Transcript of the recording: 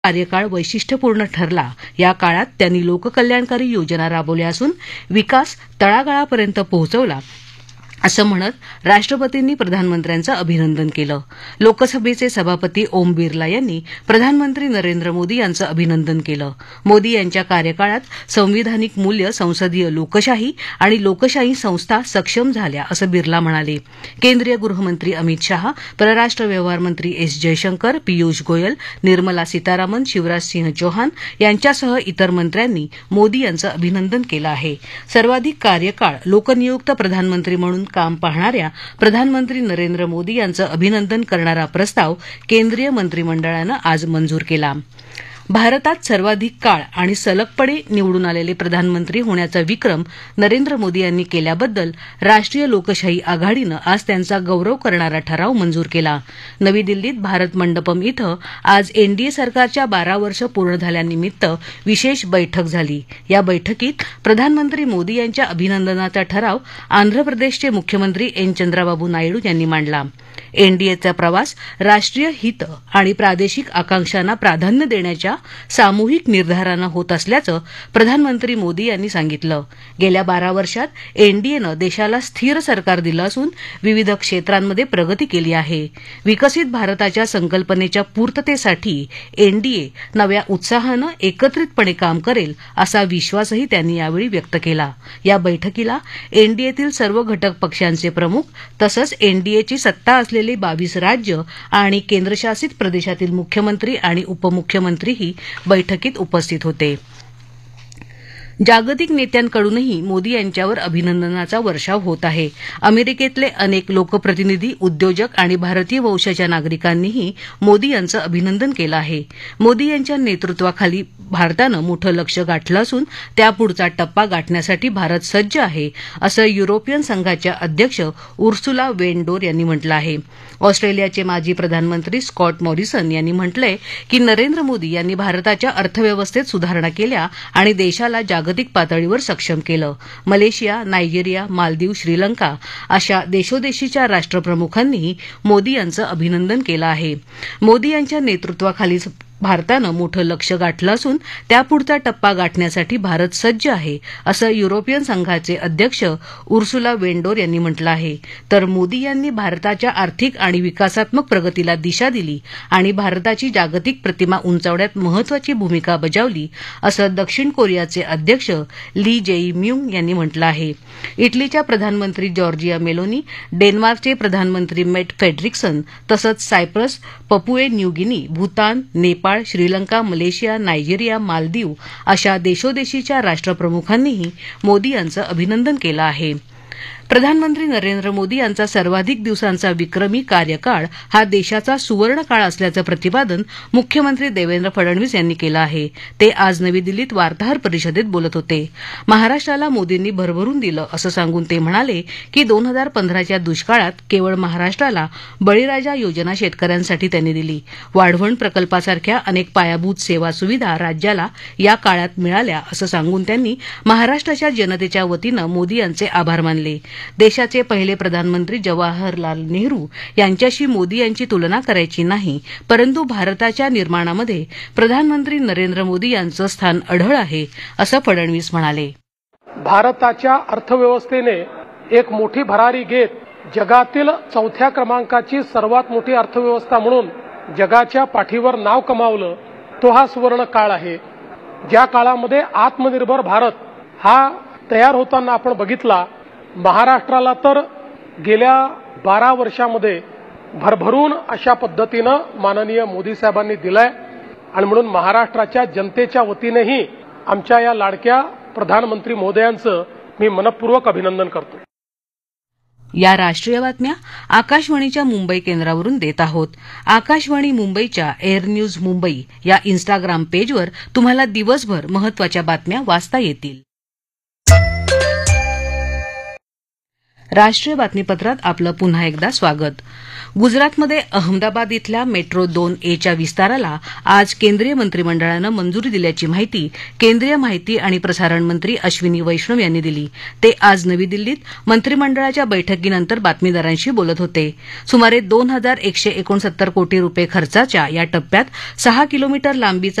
कार्यकाळ वैशिष्ट्यपूर्ण ठरला. या काळात त्यांनी लोककल्याणकारी योजना राबवल्या असून विकास तळागाळापर्यंत पोहोचवला असं म्हणत राष्ट्रपतींनी प्रधानमंत्र्यांचं अभिनंदन केलं. लोकसभेचे सभापती ओम बिर्ला यांनी प्रधानमंत्री नरेंद्र मोदी यांचं अभिनंदन केलं. मोदी यांच्या कार्यकाळात संविधानिक मूल्य, संसदीय लोकशाही आणि लोकशाही संस्था सक्षम झाल्या असं बिर्ला म्हणाले. केंद्रीय गृहमंत्री अमित शहा, परराष्ट्र व्यवहार मंत्री एस जयशंकर, पियुष गोयल, निर्मला सीतारामन, शिवराज सिंह चौहान यांच्यासह इतर मंत्र्यांनी मोदी यांचं अभिनंदन केलं आहे. सर्वाधिक कार्यकाळ लोकनियुक्त प्रधानमंत्री म्हणून काम पाहणाऱ्या प्रधानमंत्री नरेंद्र मोदी यांचं अभिनंदन करणारा प्रस्ताव केंद्रीय मंत्रिमंडळानं आज मंजूर केला. भारतात सर्वाधिक काळ आणि सलगपणे निवडून आलेले प्रधानमंत्री होण्याचा विक्रम नरेंद्र मोदी यांनी केल्याबद्दल राष्ट्रीय लोकशाही आघाडीनं आज त्यांचा गौरव करणारा ठराव मंजूर केला. नवी दिल्लीत भारत मंडपम इथं आज एनडीए सरकारच्या 12 वर्ष पूर्ण झाल्यानिमित्त विशेष बैठक झाली. या बैठकीत प्रधानमंत्री मोदी यांच्या अभिनंदनाचा ठराव आंध्र प्रदेशचे मुख्यमंत्री एन चंद्राबाबू नायडू यांनी मांडला. एनडीएचा प्रवास राष्ट्रीय हित आणि प्रादेशिक आकांक्षांना प्राधान्य देण्याच्या सामूहिक निर्धारानं होत असल्याचं प्रधानमंत्री मोदी यांनी सांगितलं. गेल्या 12 वर्षात एनडीएनं देशाला स्थिर सरकार दिलं असून विविध क्षेत्रांमध्ये प्रगती केली आहे. विकसित भारताच्या संकल्पनेच्या पूर्ततेसाठी एनडीए नव्या उत्साहानं एकत्रितपणे काम करेल असा विश्वासही त्यांनी यावेळी व्यक्त केला. या बैठकीला एनडीएतील सर्व घटक पक्षांचे प्रमुख तसंच एनडीएची सत्ता असलेली 22 राज्य आणि केंद्रशासित प्रदेशातील मुख्यमंत्री आणि उपमुख्यमंत्रीही बैठकीत उपस्थित होते. जागतिक नेत्यांकडूनही मोदी यांच्यावर अभिनंदनाचा वर्षाव होत आहे. अमेरिकेतले अनेक लोकप्रतिनिधी, उद्योजक आणि भारतीय वंशाच्या नागरिकांनीही मोदी यांचं अभिनंदन केलं आहे. मोदी यांच्या नेतृत्वाखाली भारतानं मोठं लक्ष गाठलं असून त्यापुढचा टप्पा गाठण्यासाठी भारत सज्ज आहे असं युरोपियन संघाच्या अध्यक्ष उर्सुला वेन डोर यांनी म्हटलं आहे. ऑस्ट्रेलियाचे माजी प्रधानमंत्री स्कॉट मॉरिसन यांनी म्हटलंय की नरेंद्र मोदी यांनी भारताच्या अर्थव्यवस्थेत सुधारणा केल्या आणि देशाला जागतिक पातळीवर सक्षम केलं. मलेशिया, नायजेरिया, मालदीव, श्रीलंका अशा देशोदेशीच्या राष्ट्रप्रमुखांनीही मोदी यांचं अभिनंदन केलं आहे. मोदी यांच्या नेतृत्वाखाली भारतानं मोठं लक्ष गाठलं असून त्यापुढचा टप्पा गाठण्यासाठी भारत सज्ज आहे असं युरोपियन संघाचे अध्यक्ष उर्सुला वेन डोर यांनी म्हटलं आहे. तर मोदी यांनी भारताच्या आर्थिक आणि विकासात्मक प्रगतीला दिशा दिली आणि भारताची जागतिक प्रतिमा उंचावण्यात महत्वाची भूमिका बजावली असं दक्षिण कोरियाचे अध्यक्ष ली जेई म्यूंग यांनी म्हटलं आहे. इटलीच्या प्रधानमंत्री जॉर्जिया मेलोनी, डेन्मार्कचे प्रधानमंत्री मेट फेडरिक्सन तसंच Cyprus, पपुए New Guinea, Bhutan, Nepal, Sri Lanka, Malaysia, Nigeria, Maldives अशा देशोदेशीच्या राष्ट्रप्रमुखांनीही मोदी यांचं अभिनंदन केलं आहे. प्रधानमंत्री नरेंद्र मोदी यांचा सर्वाधिक दिवसांचा विक्रमी कार्यकाळ हा देशाचा सुवर्णकाळ असल्याचं प्रतिपादन मुख्यमंत्री देवेंद्र फडणवीस यांनी केलं आहे. ते आज नवी दिल्लीत वार्ताहर परिषदेत बोलत होते. महाराष्ट्राला मोदींनी भरभरून दिलं असं सांगून ते म्हणाले की 2015च्या दुष्काळात केवळ महाराष्ट्राला बळीराजा योजना शेतकऱ्यांसाठी त्यांनी दिली. वाढवण प्रकल्पासारख्या अनेक पायाभूत सेवा सुविधा राज्याला या काळात मिळाल्या असं सांगून त्यांनी महाराष्ट्राच्या जनतेच्या वतीनं मोदी यांचे आभार मानले. देशाचे पहिले प्रधानमंत्री जवाहरलाल नेहरू यांच्याशी मोदी यांची तुलना करायची नाही, परंतु भारताच्या निर्माणामध्ये प्रधानमंत्री नरेंद्र मोदी यांचं स्थान अढळ आहे असं फडणवीस म्हणाले. भारताच्या अर्थव्यवस्थेने एक मोठी भरारी घेत जगातील 4थ्या क्रमांकाची सर्वात मोठी अर्थव्यवस्था म्हणून जगाच्या पाठीवर नाव कमावलं, तो हा सुवर्ण काळ आहे. ज्या काळामध्ये आत्मनिर्भर भारत हा तयार होताना आपण बघितला, महाराष्ट्राला तर गेल्या 12 वर्षामध्ये भरभरून अशा पद्धतीनं माननीय मोदी साहेबांनी दिलाय आणि म्हणून महाराष्ट्राच्या जनतेच्या वतीनेही आमच्या या लाडक्या प्रधानमंत्री महोदयांचं मी मनपूर्वक अभिनंदन करतो. या राष्ट्रीय बातम्या आकाशवाणीच्या मुंबई केंद्रावरून देत आहोत. आकाशवाणी मुंबईच्या एअर न्यूज मुंबई या इन्स्टाग्राम पेजवर तुम्हाला दिवसभर महत्वाच्या बातम्या वाचता येतील. राष्ट्रीय बातमीपत्रात आपलं पुन्हा एकदा स्वागत. गुजरातमध्ये अहमदाबाद इथल्या मेट्रो 2A च्या विस्ताराला आज केंद्रीय मंत्रिमंडळानं मंजुरी दिल्याची माहिती केंद्रीय माहिती आणि प्रसारण मंत्री अश्विनी वैष्णव यांनी दिली. ते आज नवी दिल्लीत मंत्रिमंडळाच्या बैठकीनंतर बातमीदारांशी बोलत होते. सुमारे 2169 कोटी रुपये खर्चाच्या या टप्प्यात 6 किलोमीटर लांबीचा